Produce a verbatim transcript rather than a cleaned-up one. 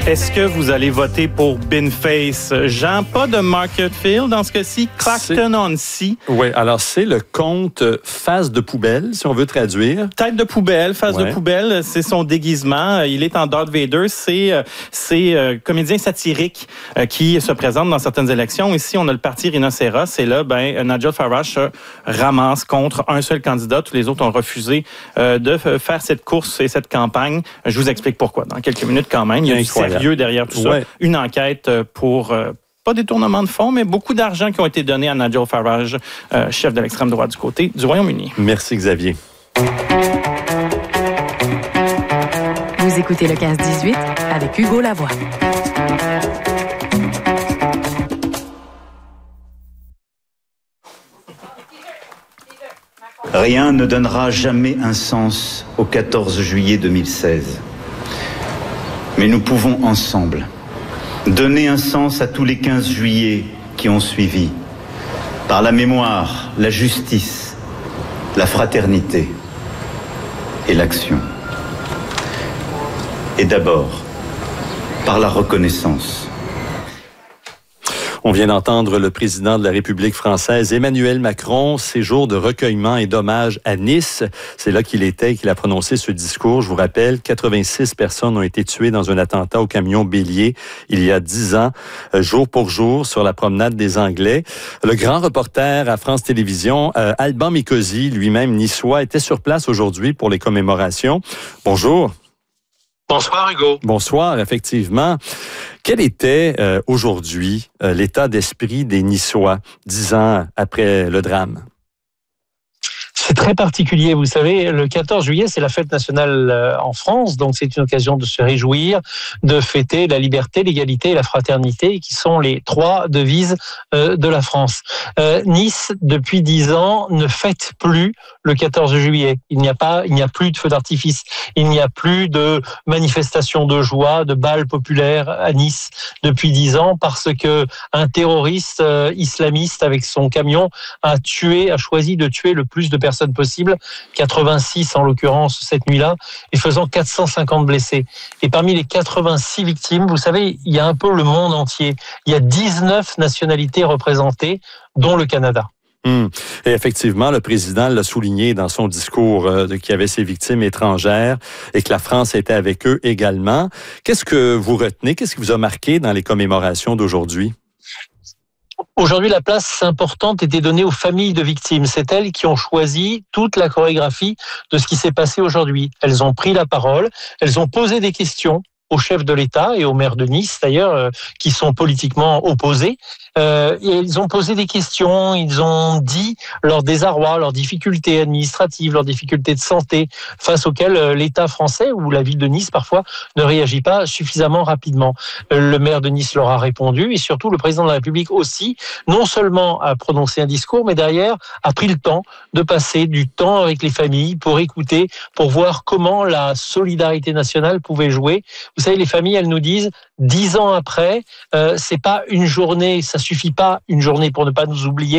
Est-ce que vous allez voter pour Binface? Jean, pas de Marketfield dans ce cas-ci, Clacton-on-Sea. Oui, alors c'est le conte face de poubelle, si on veut traduire. Tête de poubelle, face ouais. de poubelle, c'est son déguisement. Il est en Darth Vader. C'est c'est euh, comédien satirique euh, qui se présente dans certaines élections. Ici, on a le parti Rhinocéros. Et là, ben, Nigel Farage se ramasse contre un seul candidat. Tous les autres ont refusé euh, de faire cette course et cette campagne. Je vous explique pourquoi dans quelques minutes quand même. Il y a du sérieux derrière tout ouais. ça. Une enquête pour... Euh, pas détournement de fonds, mais beaucoup d'argent qui ont été donnés à Nigel Farage, euh, chef de l'extrême droite du côté du Royaume-Uni. Merci Xavier. Vous écoutez le quinze dix-huit avec Hugo Lavoie. Rien ne donnera jamais un sens au quatorze juillet deux mille seize. Mais nous pouvons ensemble donner un sens à tous les quinze juillet qui ont suivi, par la mémoire, la justice, la fraternité et l'action. Et d'abord, par la reconnaissance. On vient d'entendre le président de la République française, Emmanuel Macron, séjour de recueillement et d'hommage à Nice. C'est là qu'il était et qu'il a prononcé ce discours. Je vous rappelle, quatre-vingt-six personnes ont été tuées dans un attentat au camion Bélier il y a dix ans, jour pour jour, sur la promenade des Anglais. Le grand reporter à France Télévisions, euh, Alban Mikosi, lui-même niçois, était sur place aujourd'hui pour les commémorations. Bonjour. Bonsoir, Hugo. Bonsoir, effectivement. Quel était euh, aujourd'hui euh, l'état d'esprit des Niçois, dix ans après le drame? C'est très particulier. Vous savez, le quatorze juillet, c'est la fête nationale en France, donc c'est une occasion de se réjouir, de fêter la liberté, l'égalité et la fraternité, qui sont les trois devises de la France. Euh, nice, depuis dix ans, ne fête plus le quatorze juillet. Il n'y a pas, il n'y a plus de feux d'artifice, il n'y a plus de manifestations de joie, de bals populaires à Nice depuis dix ans, parce que un terroriste euh, islamiste avec son camion a tué, a choisi de tuer le plus de personnes possible, quatre-vingt-six en l'occurrence cette nuit-là, et faisant quatre cent cinquante blessés. Et parmi les quatre-vingt-six victimes, vous savez, il y a un peu le monde entier. Il y a dix-neuf nationalités représentées, dont le Canada. Hum. Et effectivement, le président l'a souligné dans son discours euh, qu'il y avait ces victimes étrangères et que la France était avec eux également. Qu'est-ce que vous retenez? Qu'est-ce qui vous a marqué dans les commémorations d'aujourd'hui? Aujourd'hui, la place importante était donnée aux familles de victimes. C'est elles qui ont choisi toute la chorégraphie de ce qui s'est passé aujourd'hui. Elles ont pris la parole, elles ont posé des questions au chef de l'État et au maire de Nice, d'ailleurs, euh, qui sont politiquement opposés. Euh, et ils ont posé des questions, ils ont dit leur désarroi, leurs difficultés administratives, leurs difficultés de santé, face auxquelles euh, l'État français ou la ville de Nice, parfois, ne réagit pas suffisamment rapidement. Euh, le maire de Nice leur a répondu, et surtout le président de la République aussi, non seulement a prononcé un discours, mais derrière a pris le temps de passer du temps avec les familles pour écouter, pour voir comment la solidarité nationale pouvait jouer. Vous savez, les familles, elles nous disent, dix ans après, euh, c'est pas une journée, ça suffit pas une journée pour ne pas nous oublier.